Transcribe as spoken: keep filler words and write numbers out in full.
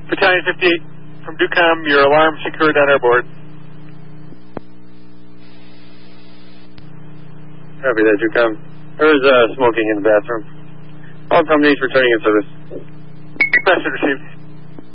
Battalion fifty-eight from DUCOM, your alarm secured on our board. Copy that, DUCOM. There's uh, smoking in the bathroom. All companies returning in service. Message received.